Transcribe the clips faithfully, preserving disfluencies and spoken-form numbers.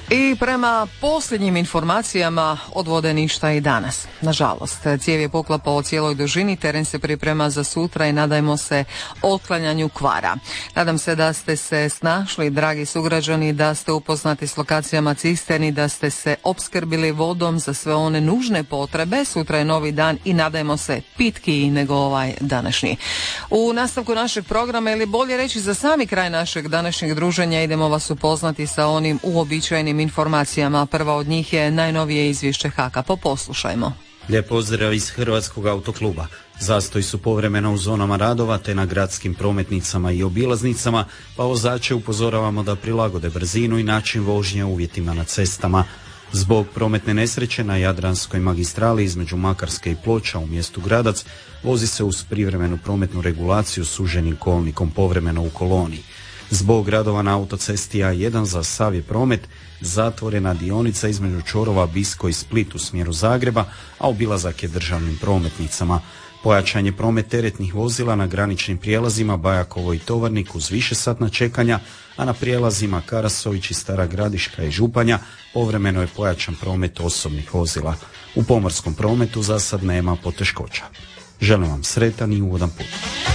I prema posljednjim informacijama od vode ništa i danas. Nažalost, cijev je pukla po cijeloj dužini, teren se priprema za sutra i nadajmo se otklanjanju kvara. Nadam se da ste se snašli, dragi sugrađani, da ste upoznati s lokacijama cisterni, da ste se opskrbili vodom za sve one nužne potrebe. Sutra je novi dan i nadajmo se pitkiji nego ovaj današnji. U nastavku našeg programa, ili bolje reći za sami kraj našeg današnjeg druženja, idemo vas upoznati sa onim uobičajenim informacijama. Prva od njih je najnovije izvješće HAK-a. Poslušajmo. Lijep pozdrav iz Hrvatskog autokluba. Zastoji su povremeno u zonama radova te na gradskim prometnicama i obilaznicama, pa vozače upozoravamo da prilagode brzinu i način vožnje uvjetima na cestama. Zbog prometne nesreće na Jadranskoj magistrali između Makarske i Ploča u mjestu Gradac vozi se uz privremenu prometnu regulaciju suženim kolnikom povremeno u koloni. Zbog radova na autocesti A jedan za sav je promet zatvorena dionica između čvorova Bisko i Split u smjeru Zagreba, a obilazak je državnim prometnicama. Pojačan je promet teretnih vozila na graničnim prijelazima Bajakovo i Tovarnik uz višesatna čekanja, a na prijelazima Karasović i Stara Gradiška i Županja povremeno je pojačan promet osobnih vozila. U pomorskom prometu za sad nema poteškoća. Želim vam sretan i ugodan put.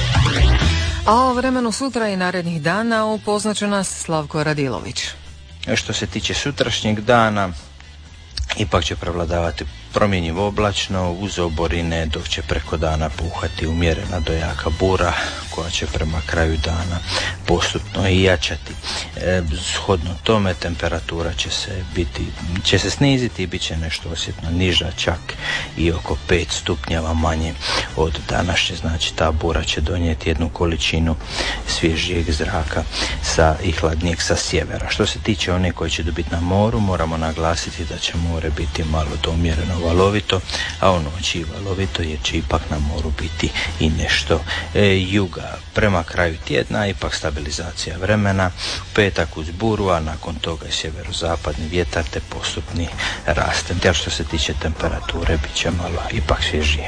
A o vremenu sutra i narednih dana upoznat će nas Slavko Radilović. Što se tiče sutrašnjeg dana, ipak će prevladavati promjenjivo oblačno uz oborine, dok će preko dana puhati umjerena do jaka bura koja će prema kraju dana postupno i jačati. E, shodno tome temperatura će se biti, će se sniziti i bit će nešto osjetno niža, čak i oko pet stupnjeva manje od današnje. Znači ta bura će donijeti jednu količinu svježijeg zraka sa, i hladnijeg sa sjevera. Što se tiče one koji će dobiti na moru, moramo naglasiti da će more biti malo do umjereno valovito, a u noći valovito jer će ipak na moru biti i nešto e, juga. Prema kraju tjedna ipak stabilizacija vremena, petak uz buru, a nakon toga i sjeverozapadni vjetar te postupni rast. Te što se tiče temperature bit će malo ipak svježije.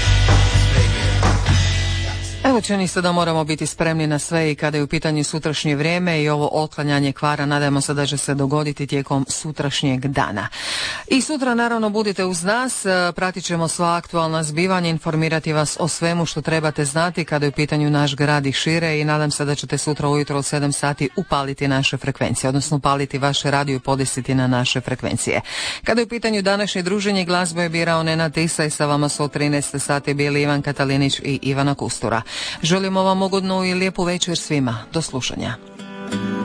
Evo, čini se da moramo biti spremni na sve i kada je u pitanju sutrašnje vrijeme i ovo otklanjanje kvara. Nadajmo se da će se dogoditi tijekom sutrašnjeg dana. I sutra naravno budite uz nas, pratit ćemo sva aktualna zbivanja, informirati vas o svemu što trebate znati kada je u pitanju naš grad i šire, i nadam se da ćete sutra ujutro od sedam sati upaliti naše frekvencije, odnosno upaliti vaše radio i podesiti na naše frekvencije. Kada je u pitanju današnje druženje, glazbu je birao Nenad Tisa i sa vama su od trinaest sati bili Ivan Katalinić i Ivana Kustura. Želimo vam ugodnu i lijepu večer svima. Do slušanja.